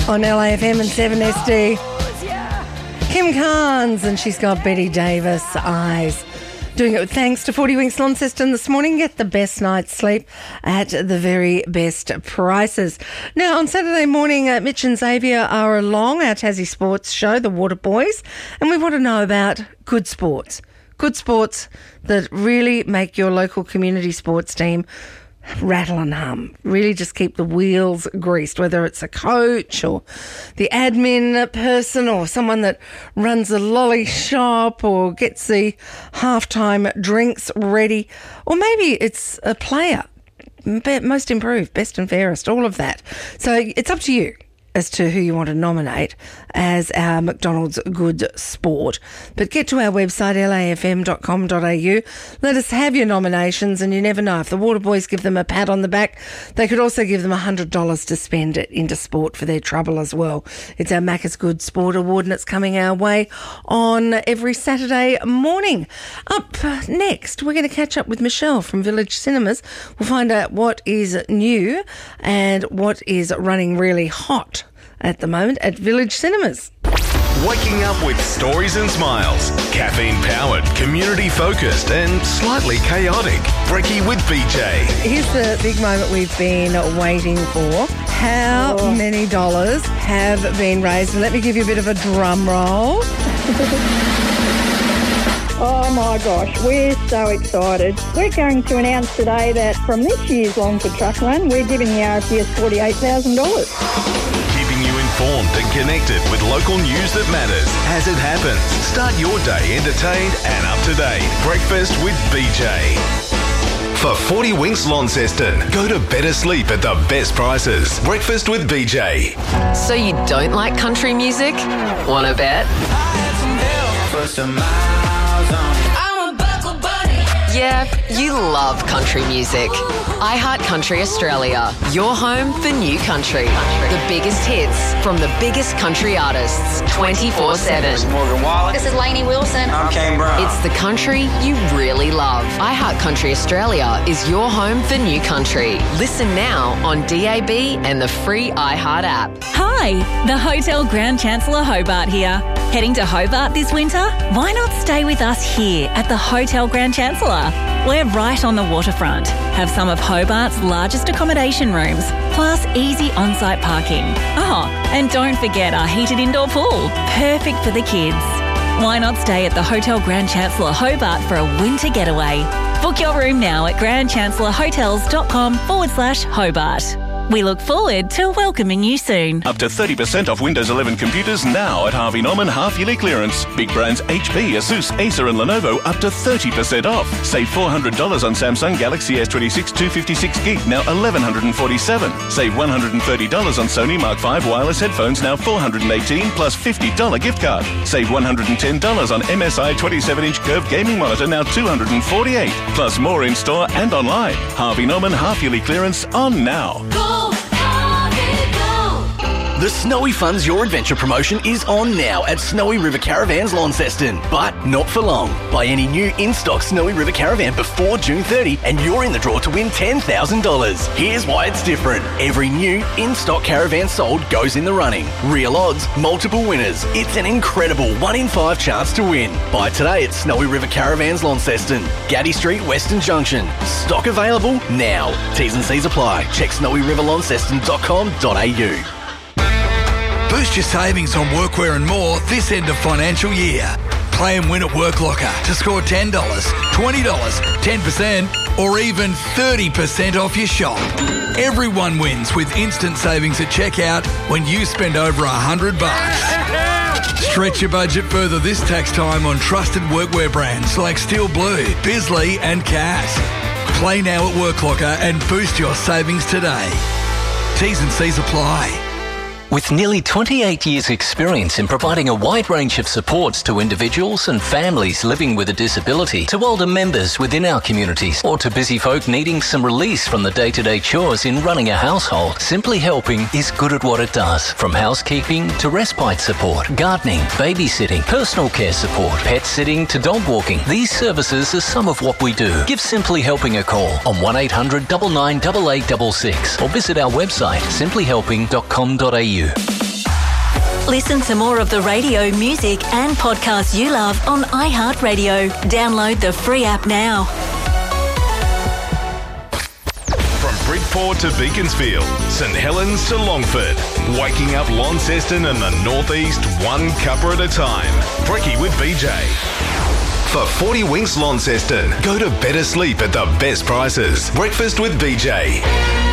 on LAFM and 7SD. Kim Carnes, and she's got Betty Davis Eyes. Doing it with thanks to 40 Winks Launceston this morning. Get the best night's sleep at the very best prices. Now, on Saturday morning, Mitch and Xavier are along our Tassie Sports show, The Water Boys, and we want to know about good sports. Good sports that really make your local community sports team rattle and hum. Really just keep the wheels greased, whether it's a coach or the admin person or someone that runs a lolly shop or gets the halftime drinks ready, or maybe it's a player, most improved, best and fairest, all of that. So it's up to you as to who you want to nominate as our McDonald's Good Sport. But get to our website, lafm.com.au. Let us have your nominations, and you never know. If the Water Boys give them a pat on the back, they could also give them $100 to spend it into sport for their trouble as well. It's our Macca's Good Sport Award, and it's coming our way on every Saturday morning. Up next, we're going to catch up with Michelle from Village Cinemas. We'll find out what is new and what is running really hot at the moment at Village Cinemas. Waking up with stories and smiles. Caffeine-powered, community-focused and slightly chaotic. Brekkie with BJ. Here's the big moment we've been waiting for. How many dollars have been raised? And let me give you a bit of a drum roll. Oh my gosh, we're so excited. We're going to announce today that from this year's Longford Truck Run, we're giving the RFDS $48,000. Informed and connected with local news that matters as it happens. Start your day entertained and up to date. Breakfast with BJ. For 40 Winks Launceston, go to better sleep at the best prices. Breakfast with BJ. So you don't like country music? Wanna bet? Yeah, you love country music. iHeart Country Australia, your home for new country. The biggest hits from the biggest country artists, 24/7. Morgan Wallen. This is Lainey Wilson. I'm Kane Brown. It's the country you really love. iHeart Country Australia is your home for new country. Listen now on DAB and the free iHeart app. Hi, the Hotel Grand Chancellor Hobart here. Heading to Hobart this winter? Why not stay with us here at the Hotel Grand Chancellor? We're right on the waterfront, have some of Hobart's largest accommodation rooms, plus easy on-site parking. Oh, and don't forget our heated indoor pool, perfect for the kids. Why not stay at the Hotel Grand Chancellor Hobart for a winter getaway? Book your room now at grandchancellorhotels.com/Hobart. We look forward to welcoming you soon. Up to 30% off Windows 11 computers now at Harvey Norman half-yearly clearance. Big brands HP, Asus, Acer and Lenovo up to 30% off. Save $400 on Samsung Galaxy S26 256GB, now $1,147. Save $130 on Sony Mark V wireless headphones, now $418 plus $50 gift card. Save $110 on MSI 27-inch curved gaming monitor, now $248. Plus more in-store and online. Harvey Norman half-yearly clearance on now. The Snowy Funds Your Adventure promotion is on now at Snowy River Caravans Launceston, but not for long. Buy any new in-stock Snowy River Caravan before June 30 and you're in the draw to win $10,000. Here's why it's different. Every new in-stock caravan sold goes in the running. Real odds, multiple winners. It's an incredible 1 in 5 chance to win. Buy today at Snowy River Caravans Launceston, Gaddy Street, Western Junction. Stock available now. T's and C's apply. Check snowyriverlaunceston.com.au. Boost your savings on workwear and more this end of financial year. Play and win at WorkLocker to score $10, $20, 10% or even 30% off your shop. Everyone wins with instant savings at checkout when you spend over $100. Stretch your budget further this tax time on trusted workwear brands like Steel Blue, Bisley and Cass. Play now at WorkLocker and boost your savings today. T's and C's apply. With nearly 28 years' experience in providing a wide range of supports to individuals and families living with a disability, to older members within our communities, or to busy folk needing some release from the day-to-day chores in running a household, Simply Helping is good at what it does. From housekeeping to respite support, gardening, babysitting, personal care support, pet sitting to dog walking, these services are some of what we do. Give Simply Helping a call on 1800 99 8866 or visit our website simplyhelping.com.au. Listen to more of the radio, music and podcasts you love on iHeartRadio. Download the free app now. From Bridport to Beaconsfield, St Helens to Longford, waking up Launceston and the Northeast one cuppa at a time. Brekkie with BJ. For 40 Winks Launceston, go to better sleep at the best prices. Breakfast with BJ.